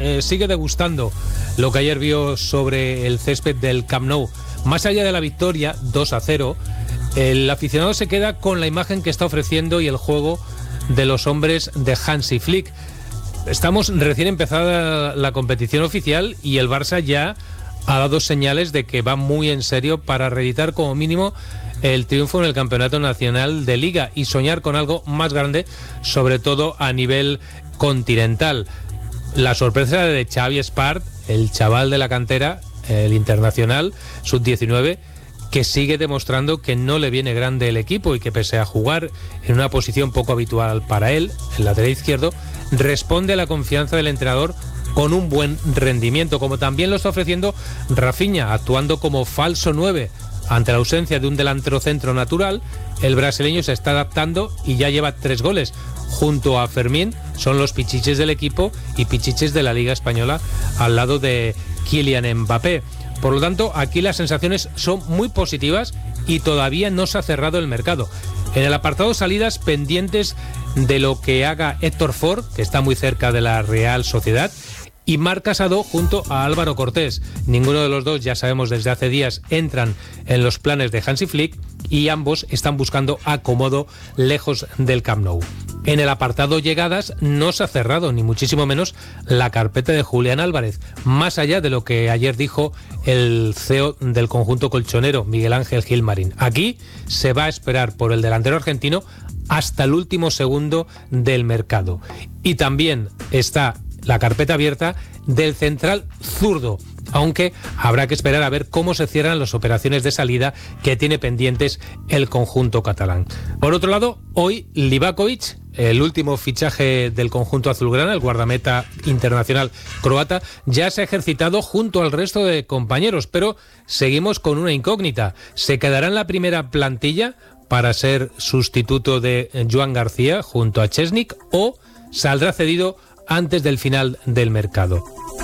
sigue degustando lo que ayer vio sobre el césped del Camp Nou. Más allá de la victoria, 2-0, el aficionado se queda con la imagen que está ofreciendo y el juego de los hombres de Hansi Flick. Estamos recién empezada la competición oficial y el Barça ya ha dado señales de que va muy en serio para reeditar como mínimo el triunfo en el Campeonato Nacional de Liga y soñar con algo más grande, sobre todo a nivel continental. La sorpresa de Xavi Espart, el chaval de la cantera, el internacional sub-19, que sigue demostrando que no le viene grande el equipo y que pese a jugar en una posición poco habitual para él, el lateral izquierdo, responde a la confianza del entrenador con un buen rendimiento, como también lo está ofreciendo Rafinha, actuando como falso 9 ante la ausencia de un delantero centro natural. El brasileño se está adaptando y ya lleva 3 goles. Junto a Fermín son los pichiches del equipo y pichiches de la Liga Española al lado de Kylian Mbappé. Por lo tanto, aquí las sensaciones son muy positivas y todavía no se ha cerrado el mercado. En el apartado salidas, pendientes de lo que haga Héctor Ford, que está muy cerca de la Real Sociedad, y Marc Casado junto a Álvaro Cortés. Ninguno de los dos, ya sabemos desde hace días, entran en los planes de Hansi Flick y ambos están buscando acomodo lejos del Camp Nou. En el apartado llegadas no se ha cerrado, ni muchísimo menos, la carpeta de Julián Álvarez, más allá de lo que ayer dijo el CEO del conjunto colchonero, Miguel Ángel Gilmarín. Aquí se va a esperar por el delantero argentino hasta el último segundo del mercado. Y también está la carpeta abierta del central zurdo, aunque habrá que esperar a ver cómo se cierran las operaciones de salida que tiene pendientes el conjunto catalán. Por otro lado, hoy Livakovic, el último fichaje del conjunto azulgrana, el guardameta internacional croata, ya se ha ejercitado junto al resto de compañeros, pero seguimos con una incógnita. ¿Se quedará en la primera plantilla para ser sustituto de Joan García junto a Chesnik o saldrá cedido antes del final del mercado?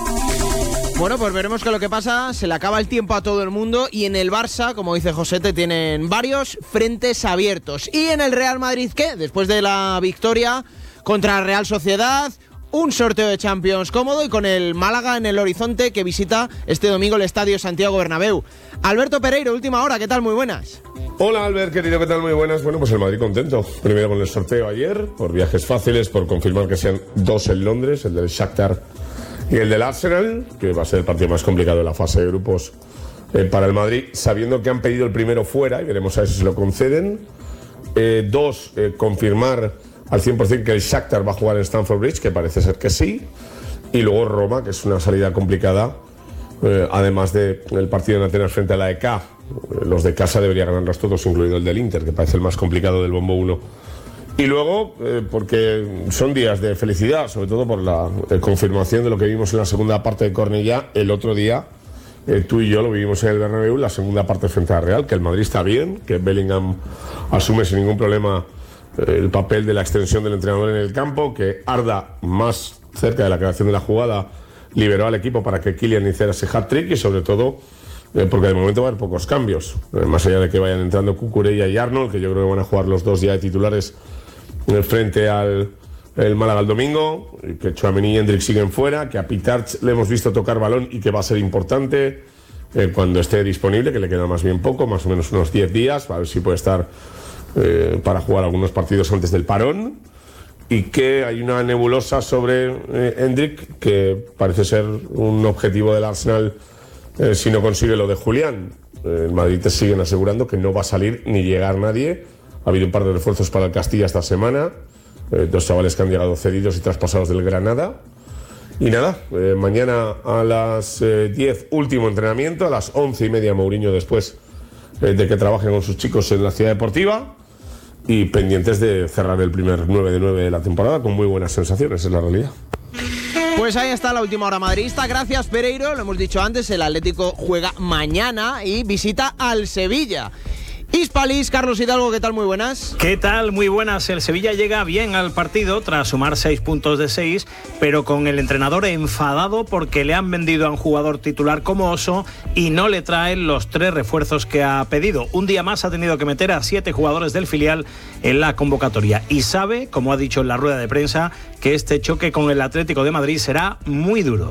Bueno, pues veremos qué es lo que pasa. Se le acaba el tiempo a todo el mundo y en el Barça, como dice Josete, tienen varios frentes abiertos. ¿Y en el Real Madrid qué? Después de la victoria contra la Real Sociedad, un sorteo de Champions cómodo y con el Málaga en el horizonte, que visita este domingo el Estadio Santiago Bernabéu. Alberto Pereiro, última hora, ¿qué tal? Muy buenas. Hola Albert, querido, ¿qué tal? Muy buenas. Bueno, pues el Madrid contento. Primero con el sorteo ayer, por viajes fáciles, por confirmar que sean 2 en Londres, el del Shakhtar y el del Arsenal, que va a ser el partido más complicado de la fase de grupos para el Madrid, sabiendo que han pedido el primero fuera, y veremos a ver si se lo conceden. 2, confirmar al 100% que el Shakhtar va a jugar en Stamford Bridge, que parece ser que sí. Y luego Roma, que es una salida complicada, además del partido en Atenas frente a la EK. Los de casa deberían ganarlos todos, incluido el del Inter, que parece el más complicado del bombo 1. Y luego, porque son días de felicidad, sobre todo por la confirmación de lo que vimos en la segunda parte de Cornellá el otro día. Tú y yo lo vivimos en el Bernabéu, la segunda parte frente a Real, que el Madrid está bien, que Bellingham asume sin ningún problema el papel de la extensión del entrenador en el campo, que Arda, más cerca de la creación de la jugada, liberó al equipo para que Kylian hiciera ese hat-trick y sobre todo porque de momento va a haber pocos cambios, más allá de que vayan entrando Cucurella y Arnold, que yo creo que van a jugar los dos ya de titulares frente al Málaga el domingo, que Tchouaméni y Hendrick siguen fuera, que a Pitarch le hemos visto tocar balón y que va a ser importante cuando esté disponible, que le queda más bien poco, más o menos unos 10 días, a ver si puede estar para jugar algunos partidos antes del parón. Y que hay una nebulosa sobre Hendrick, que parece ser un objetivo del Arsenal si no consigue lo de Julián. El Madrid te siguen asegurando que no va a salir ni llegar nadie. Ha habido un par de refuerzos para el Castilla esta semana, 2 chavales que han llegado cedidos y traspasados del Granada. Y nada, mañana a las 10 último entrenamiento, a las 11:30 Mourinho después de que trabajen con sus chicos en la ciudad deportiva. Y pendientes de cerrar el primer 9 de 9 de la temporada con muy buenas sensaciones, es la realidad. Pues ahí está la última hora madridista. Gracias, Pereiro. Lo hemos dicho antes, el Atlético juega mañana y visita al Sevilla. Hispalis, Carlos Hidalgo, ¿qué tal? Muy buenas. ¿Qué tal? Muy buenas. El Sevilla llega bien al partido tras sumar 6 puntos de 6, pero con el entrenador enfadado porque le han vendido a un jugador titular como Oso y no le traen los 3 refuerzos que ha pedido. Un día más ha tenido que meter a 7 jugadores del filial en la convocatoria y sabe, como ha dicho en la rueda de prensa, que este choque con el Atlético de Madrid será muy duro.